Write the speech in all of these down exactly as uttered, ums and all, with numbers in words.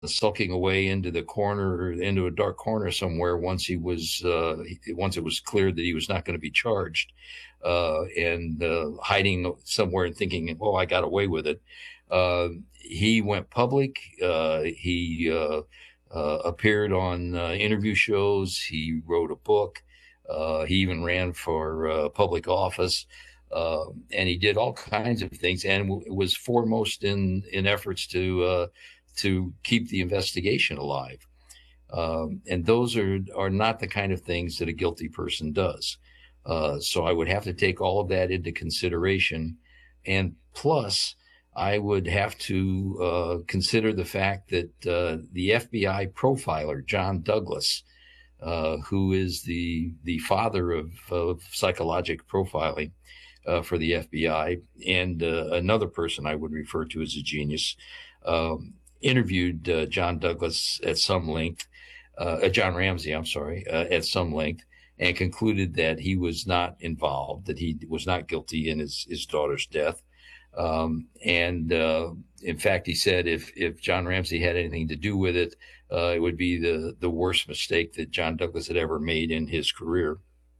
sulking away into the corner, into a dark corner somewhere once he was, uh, once it was clear that he was not going to be charged, uh, and uh, hiding somewhere and thinking, "Oh, I got away with it." Uh, he went public. Uh, he uh, uh, appeared on uh, interview shows. He wrote a book. Uh, he even ran for uh, public office. Uh, and he did all kinds of things, and w- was foremost in in efforts to uh, to keep the investigation alive. Um, and those are are not the kind of things that a guilty person does. Uh, so I would have to take all of that into consideration, and plus I would have to uh, consider the fact that uh, the F B I profiler John Douglas, uh, who is the the father of, of psychologic profiling uh, for the F B I, and uh, another person I would refer to as a genius, um, interviewed uh, John Douglas at some length, uh, John Ramsey, I'm sorry, uh, at some length, and concluded that he was not involved, that he was not guilty in his, his daughter's death. Um, and uh, in fact, he said if if John Ramsey had anything to do with it, uh, it would be the the worst mistake that John Douglas had ever made in his career.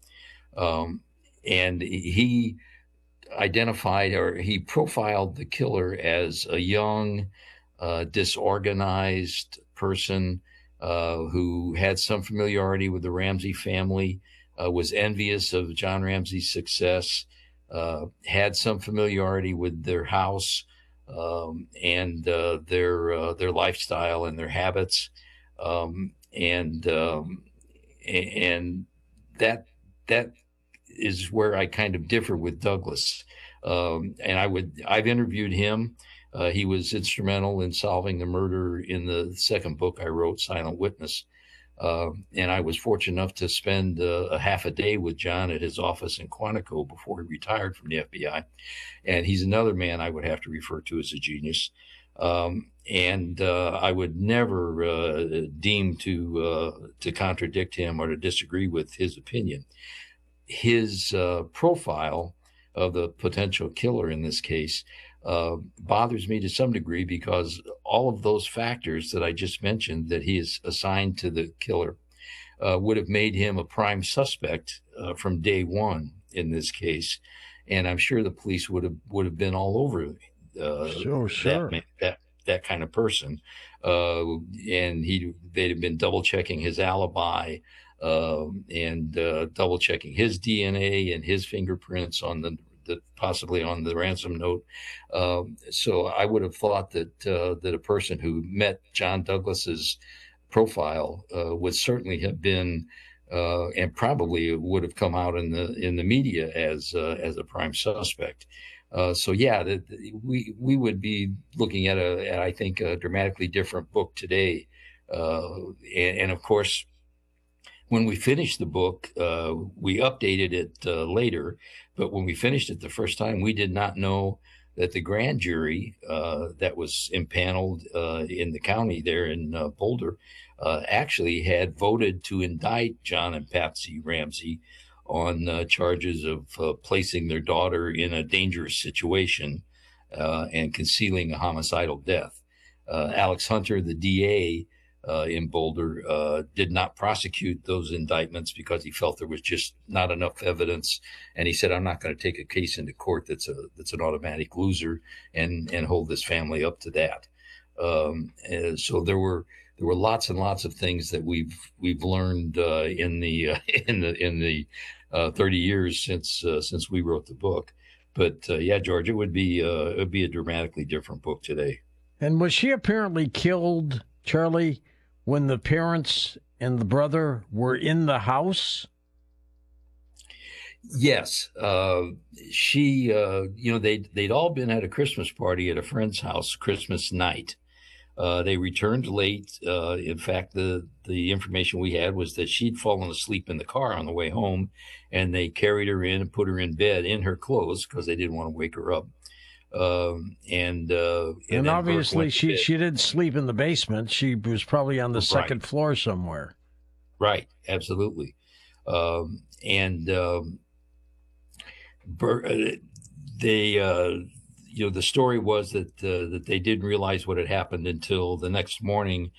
Um, and he identified, or he profiled the killer as a young, uh, disorganized person uh, who had some familiarity with the Ramsey family, uh, was envious of John Ramsey's success, uh, had some familiarity with their house um, and uh, their uh, their lifestyle and their habits, um, and um, and that that is where I kind of differ with Douglas. Um, and I would, I've interviewed him. Uh, he was instrumental in solving the murder in the second book I wrote, Silent Witness. Uh, and I was fortunate enough to spend uh, a half a day with John at his office in Quantico before he retired from the F B I. And he's another man I would have to refer to as a genius. Um, and uh, I would never uh, deem to uh, to contradict him or to disagree with his opinion. His uh, profile of the potential killer in this case uh, bothers me to some degree, because all of those factors that I just mentioned that he is assigned to the killer uh, would have made him a prime suspect uh, from day one in this case. And I'm sure the police would have would have been all over uh, Sure, sure. that that that kind of person, uh, and he they'd have been double checking his alibi. Uh, and uh, double checking his D N A and his fingerprints on the, the possibly on the ransom note. Um, so I would have thought that uh, that a person who met John Douglas's profile uh, would certainly have been uh, and probably would have come out in the in the media as uh, as a prime suspect. Uh, so yeah, the, the, we we would be looking at a at, I think a dramatically different book today, uh, and, and of course, when we finished the book, uh, we updated it uh, later, but when we finished it the first time, we did not know that the grand jury uh, that was impaneled uh, in the county there in uh, Boulder uh, actually had voted to indict John and Patsy Ramsey on uh, charges of uh, placing their daughter in a dangerous situation uh, and concealing a homicidal death. Uh, Alex Hunter, the D A, Uh, in Boulder, uh, did not prosecute those indictments because he felt there was just not enough evidence, and he said, "I'm not going to take a case into court that's a that's an automatic loser, and and hold this family up to that." Um, and so there were there were lots and lots of things that we've we've learned uh, in the uh, in the in the uh, thirty years since uh, since we wrote the book. But uh, yeah, George, it would be uh, it would be a dramatically different book today. And was she apparently killed, Charlie, when the parents and the brother were in the house? Yes, uh, she. Uh, you know, they they'd all been at a Christmas party at a friend's house Christmas night. Uh, they returned late. Uh, in fact, the the information we had was that she'd fallen asleep in the car on the way home, and they carried her in and put her in bed in her clothes because they didn't want to wake her up. Um, and uh, And, and then Burke obviously, went to she, bed. she didn't sleep in the basement. She was probably on the second Right, floor somewhere. right, absolutely. Um, and um, Bur- uh, they, uh, you know, the story was that uh, that they didn't realize what had happened until the next morning